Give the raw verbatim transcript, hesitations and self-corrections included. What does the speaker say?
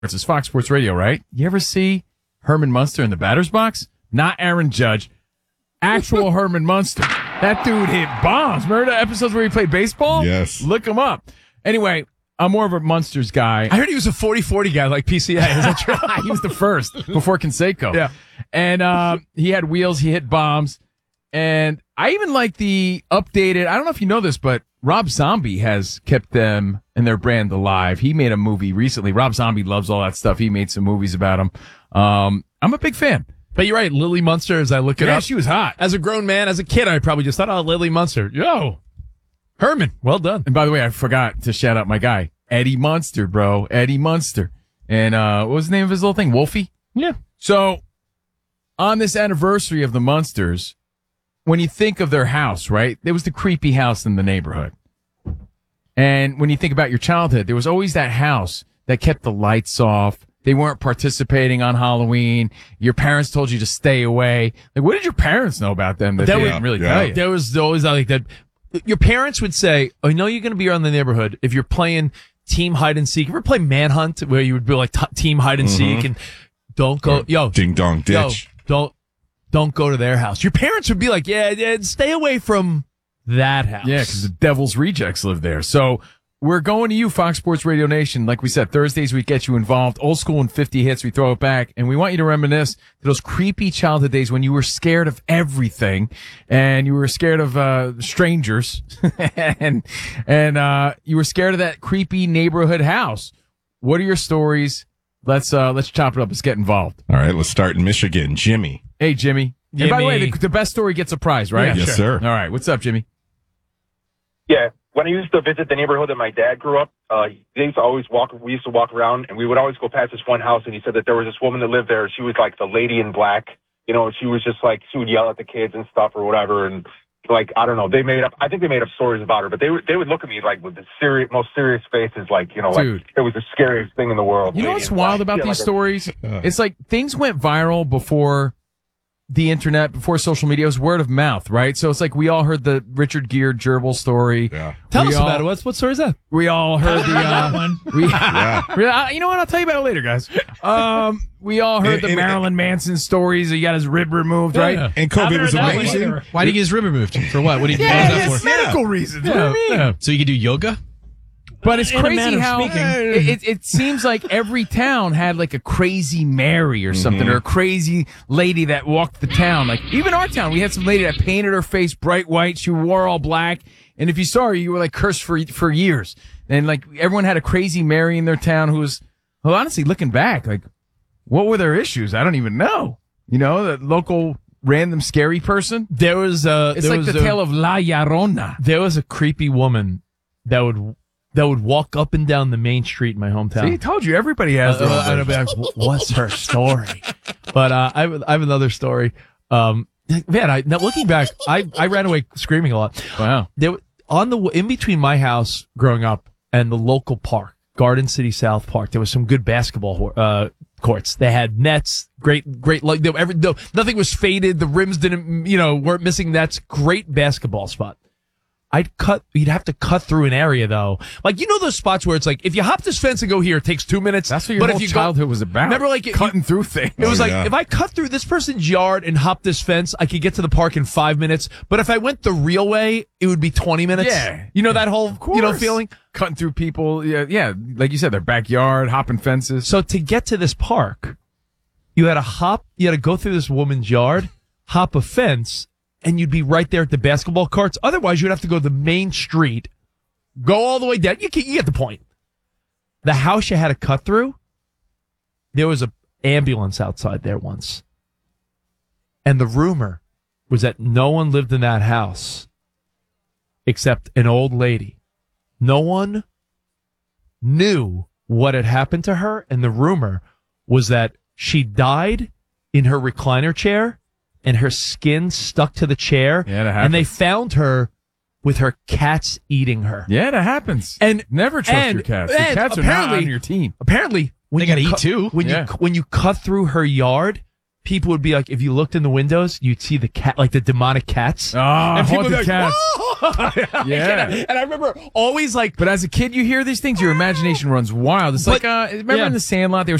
This is Fox Sports Radio, right? You ever see Herman Munster in the batter's box? Not Aaron Judge. Actual Herman Munster. That dude hit bombs. Remember the episodes where he played baseball? Yes. Look him up. Anyway, I'm more of a Munsters guy. I heard he was a forty forty guy like P C A. Is that true? He was the first before Canseco. Yeah. And uh, he had wheels. He hit bombs. And I even like the updated, I don't know if you know this, but Rob Zombie has kept them and their brand alive. He made a movie recently. Rob Zombie loves all that stuff. He made some movies about him. Um, I'm a big fan. But you're right, Lily Munster, as I look it Yeah, up. she was hot. As a grown man, as a kid, I probably just thought, oh, Lily Munster. Yo, Herman, well done. And by the way, I forgot to shout out my guy, Eddie Munster, bro. Eddie Munster. And uh, what was the name of his little thing? Wolfie? Yeah. So, on this anniversary of the Munsters, when you think of their house, right, there was the creepy house in the neighborhood. And when you think about your childhood, there was always that house that kept the lights off. They weren't participating on Halloween. Your parents told you to stay away. Like, what did your parents know about them that, That they was- didn't really yeah. tell you? There was always like that. Your parents would say, I know you're going to be around the neighborhood if you're playing team hide and seek. Ever play Manhunt where you would be like t- team hide and seek and don't go, yo, Ding dong yo, ditch. don't, don't go to their house. Your parents would be like, yeah, yeah stay away from that house. Yeah, because the Devil's Rejects live there. So we're going to you, Fox Sports Radio Nation. Like we said, Thursdays we get you involved. Old school and fifty hits, we throw it back. And we want you to reminisce to those creepy childhood days when you were scared of everything and you were scared of uh strangers and and uh you were scared of that creepy neighborhood house. What are your stories? Let's uh let's chop it up. Let's get involved. All right, let's start in Michigan. Jimmy. Hey, Jimmy. And by the way, Jimmy. the, the best story gets a prize, right? yes, sir. All right. What's up, Jimmy? Yeah, when I used to visit the neighborhood that my dad grew up, uh, they used to always walk. We used to walk around, and we would always go past this one house. And he said that there was this woman that lived there. She was like the lady in black. You know, she was just like she would yell at the kids and stuff or whatever. And like I don't know, they made up. I think they made up stories about her, but they would they would look at me like with the serious, most serious faces, like you know, Dude. like it was the scariest thing in the world. You know lady what's in wild black. about Yeah, these like a- stories? Uh. It's like things went viral before the internet, before social media. It was word of mouth, right? So it's like we all heard the Richard Gere gerbil story. Yeah. Tell We us all- about it. What's, what story is that? We all heard the uh, one. We, Yeah. Really, uh, you know what? I'll tell you about it later, guys. Um, we all heard And- the and- Marilyn Manson stories. He got his rib removed, right? Yeah. And Kobe was That was- amazing. Why did he get his rib removed? For what? What did he Yeah, what was that it's for? medical reasons. What do you mean? Yeah. So you could do yoga? But it's In a crazy manner of how speaking. it, it, it seems like every town had like a crazy Mary or something, or a crazy lady that walked the town. Like even our town, we had some lady that painted her face bright white. She wore all black, and if you saw her, you were like cursed for for years. And like everyone had a crazy Mary in their town who was, well, honestly, looking back, like what were their issues? I don't even know. You know, the local random scary person. There was uh It's there like was the a, tale of La Llorona. there was a creepy woman that would that would walk up and down the main street in my hometown. See, I told you, everybody has their Uh, own uh, I'd be version. like, "Wh- what's her story? But uh, I have I have another story. Um, man, I now looking back, I I ran away screaming a lot. Wow. There on the in between my house growing up and the local park, Garden City South Park, there was some good basketball uh, courts. They had nets, great great like they, every no, nothing was faded. The rims didn't you know weren't missing nets. Great basketball spot. I'd cut, you'd have to cut through an area though. Like, you know those spots where it's like, if you hop this fence and go here, it takes two minutes. That's what your but whole if you childhood go, was about. Remember, like, it- cutting through things. It was Oh, like, yeah. if I cut through this person's yard and hop this fence, I could get to the park in five minutes. But if I went the real way, it would be twenty minutes. Yeah. You know that whole, you know, feeling? Cutting through people. Yeah, yeah. Like you said, their backyard, hopping fences. So to get to this park, you had to hop, you had to go through this woman's yard, hop a fence, and you'd be right there at the basketball courts. Otherwise, you'd have to go the main street, go all the way down. You, can, you get the point. The house you had to cut through, there was a ambulance outside there once. And the rumor was that no one lived in that house except an old lady. No one knew what had happened to her, and the rumor was that she died in her recliner chair and her skin stuck to the chair. Yeah, that and they happens. found her with her cats eating her. Yeah, that happens. And never trust and- your cats. Your and cats are not apparently- on your team. Apparently, when They you gotta eat cut- too. When Yeah. you when you cut through her yard, people would be like, if you looked in the windows, you'd see the cat, like the demonic cats. Oh, and people would haunted be like, cats. "Whoa!" Yeah. and, I, and I remember always like, But as a kid, you hear these things, your imagination runs wild. It's But- like, uh, remember yeah. in The Sandlot, they were